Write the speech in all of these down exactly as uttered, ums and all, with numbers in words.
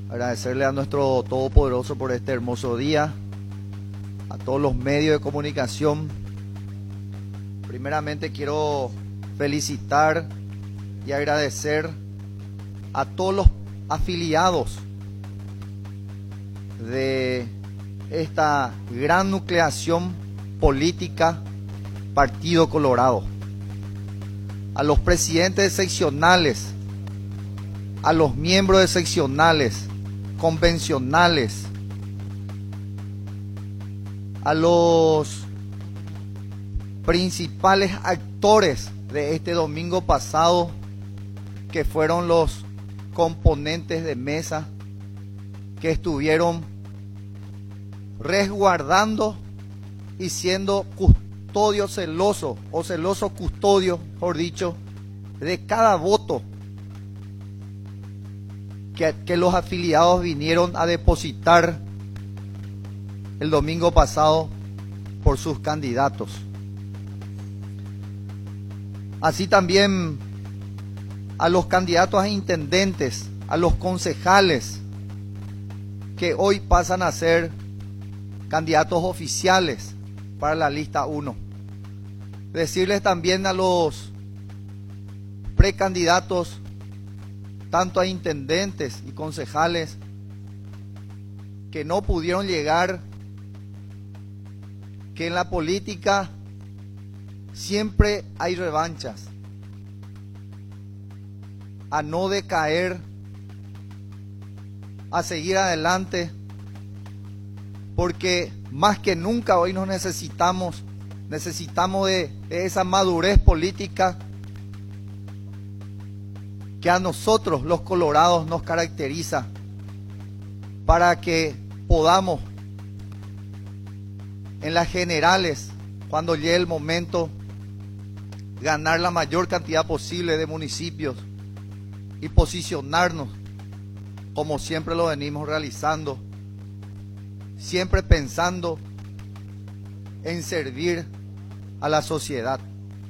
agradecerle a nuestro Todopoderoso por este hermoso día, a todos los medios de comunicación. Primeramente quiero felicitar y agradecer a todos los afiliados de esta gran nucleación política Partido Colorado, a los presidentes seccionales, a los miembros de seccionales, convencionales, a los principales actores de este domingo pasado, que fueron los componentes de mesa que estuvieron resguardando y siendo custodio celoso o celoso custodio, mejor dicho, de cada voto que, que los afiliados vinieron a depositar el domingo pasado por sus candidatos. Así también a los candidatos a intendentes, a los concejales que hoy pasan a ser candidatos oficiales para la lista uno. Decirles también a los precandidatos, tanto a intendentes y concejales, que no pudieron llegar, que en la política siempre hay revanchas, a no decaer, a seguir adelante, porque más que nunca hoy nos necesitamos, necesitamos de, de esa madurez política que a nosotros los colorados nos caracteriza, para que podamos en las generales, cuando llegue el momento, ganar la mayor cantidad posible de municipios y posicionarnos como siempre lo venimos realizando, siempre pensando en servir a la sociedad.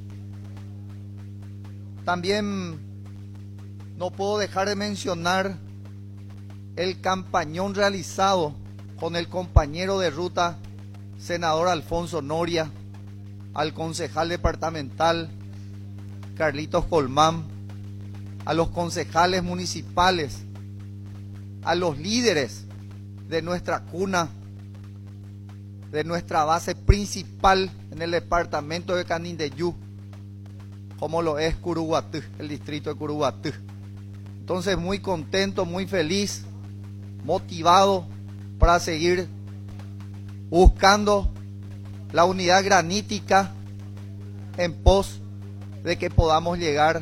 También no puedo dejar de mencionar el campañón realizado con el compañero de ruta, senador Alfonso Noria, al concejal departamental Carlitos Colmán, a los concejales municipales, a los líderes de nuestra cuna, de nuestra base principal en el departamento de Canindeyú, como lo es Curuguatú, el distrito de Curuguatú. Entonces, muy contento, muy feliz, motivado para seguir buscando la unidad granítica en pos de que podamos llegar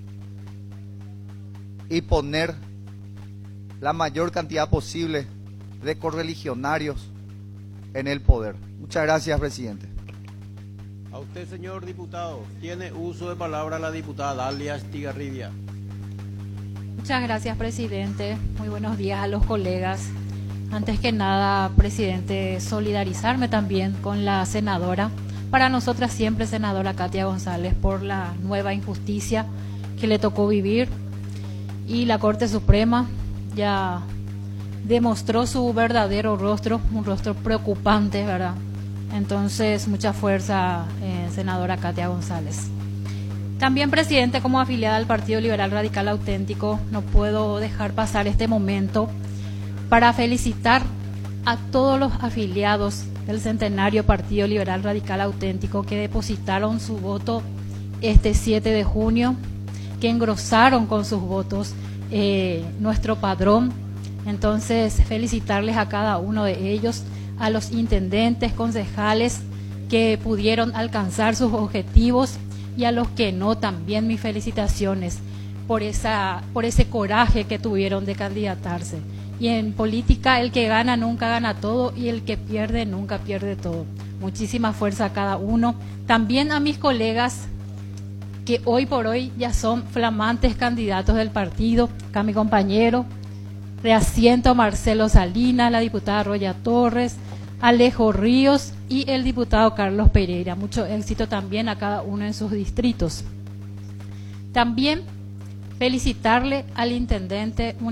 y poner la mayor cantidad posible de correligionarios en el poder. Muchas gracias, presidente. A usted, señor diputado, tiene uso de palabra la diputada Dalia Estigarribia. Muchas gracias, presidente. Muy buenos días a los colegas. Antes que nada, presidente, solidarizarme también con la senadora, para nosotras siempre senadora Katia González, por la nueva injusticia que le tocó vivir. Y la Corte Suprema ya demostró su verdadero rostro, un rostro preocupante, ¿verdad? Entonces, mucha fuerza, eh, senadora Katia González. También, presidente, como afiliada al Partido Liberal Radical Auténtico, no puedo dejar pasar este momento para felicitar a todos los afiliados del centenario Partido Liberal Radical Auténtico que depositaron su voto este siete de junio, que engrosaron con sus votos eh, nuestro padrón. Entonces, felicitarles a cada uno de ellos, a los intendentes, concejales que pudieron alcanzar sus objetivos, y a los que no, también mis felicitaciones por esa, por ese coraje que tuvieron de candidatarse. Y en política, el que gana nunca gana todo, y el que pierde nunca pierde todo. Muchísima fuerza a cada uno. También a mis colegas que hoy por hoy ya son flamantes candidatos del partido, acá mi compañero Reasiento Marcelo Salinas, la diputada Roya Torres, Alejo Ríos y el diputado Carlos Pereira. Mucho éxito también a cada uno en sus distritos. También felicitarle al intendente